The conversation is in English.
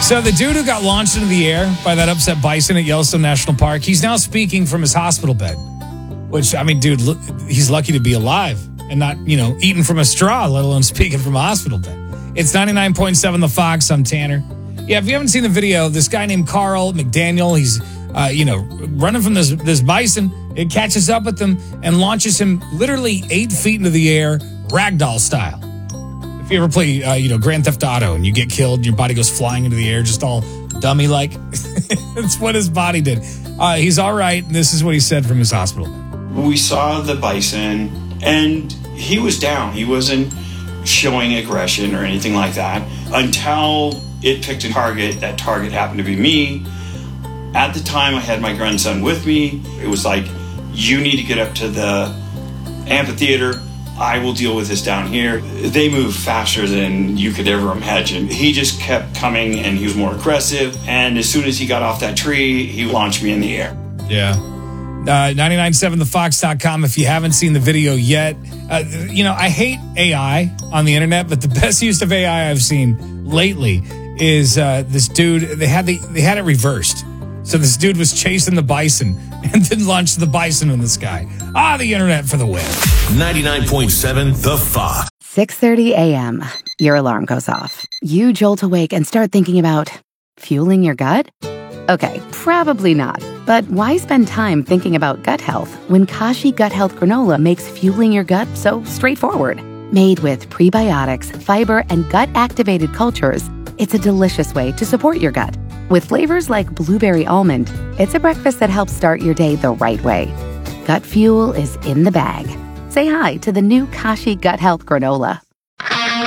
So the dude who got launched into the air by that upset bison at Yellowstone National Park, he's now speaking from his hospital bed. Which, I mean, dude, he's lucky to be alive and not, eating from a straw, let alone speaking from a hospital bed. It's 99.7 The Fox. I'm Tanner. Yeah, if you haven't seen the video, this guy named Carl McDaniel, he's, running from this bison. It catches up with him and launches him literally 8 feet into the air, ragdoll style. If you ever play, Grand Theft Auto and you get killed, your body goes flying into the air, just all dummy-like. That's what his body did. He's all right, and this is what he said from his hospital. We saw the bison, and he was down. He wasn't showing aggression or anything like that until it picked a target. That target happened to be me. At the time, I had my grandson with me. It was like, you need to get up to the amphitheater. I will deal with this down here. They move faster than you could ever imagine. He just kept coming, and he was more aggressive. And as soon as he got off that tree, he launched me in the air. Yeah. 997thefox.com if you haven't seen the video yet. I hate AI on the internet, but the best use of AI I've seen lately is this dude. They had it reversed. So this dude was chasing the bison and then launched the bison in the sky. The internet for the win. 99.7 The Fox. 6:30 a.m. Your alarm goes off. You jolt awake and start thinking about fueling your gut? Okay, probably not. But why spend time thinking about gut health when Kashi Gut Health Granola makes fueling your gut so straightforward? Made with prebiotics, fiber, and gut-activated cultures, it's a delicious way to support your gut. With flavors like blueberry almond, it's a breakfast that helps start your day the right way. Gut fuel is in the bag. Say hi to the new Kashi Gut Health Granola.